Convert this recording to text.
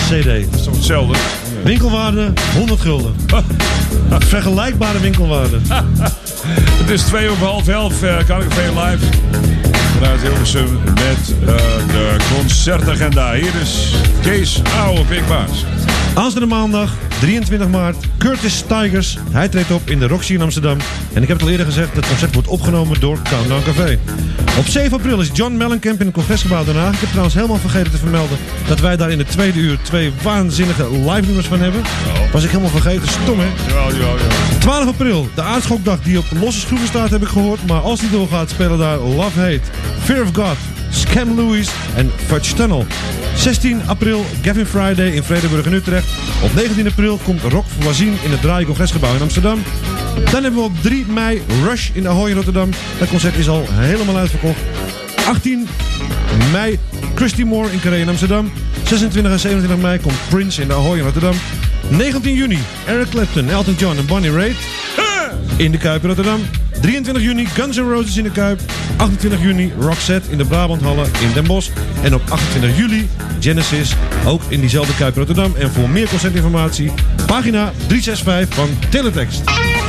CD. Dat is toch hetzelfde? Winkelwaarde 100 gulden. Vergelijkbare winkelwaarde. Het is 11:55, Carnaval live. Vanuit Hilversum met de concertagenda. Hier is Kees Ouwe Pikbaas. Aanstaande maandag, 23 maart, Curtis Tigers. Hij treedt op in de Roxy in Amsterdam. En ik heb het al eerder gezegd, het concert wordt opgenomen door Countdown Café. Op 7 april is John Mellencamp in het Congresgebouw Den Haag. Ik heb trouwens helemaal vergeten te vermelden dat wij daar in het tweede uur 2 waanzinnige live nummers van hebben. Was ik helemaal vergeten, stom hè? Ja. 12 april, de aardschokdag die op losse schroeven staat heb ik gehoord. Maar als die doorgaat spelen daar Love Hate, Fear of God, Scam Louis en Fudge Tunnel. 16 april Gavin Friday in Vredenburg in Utrecht. Op 19 april komt Rock Voisine in het Draai Congresgebouw in Amsterdam. Dan hebben we op 3 mei Rush in Ahoy in Rotterdam. Dat concert is al helemaal uitverkocht. 18 mei Christy Moore in Carré in Amsterdam. 26 en 27 mei komt Prince in de Ahoy in Rotterdam. 19 juni Eric Clapton, Elton John en Bonnie Raitt in de Kuip in Rotterdam. 23 juni Guns N' Roses in de Kuip. 28 juni Roxette in de Brabanthallen in Den Bosch. En op 28 juli Genesis, ook in diezelfde Kuip in Rotterdam. En voor meer concertinformatie, pagina 365 van Teletext.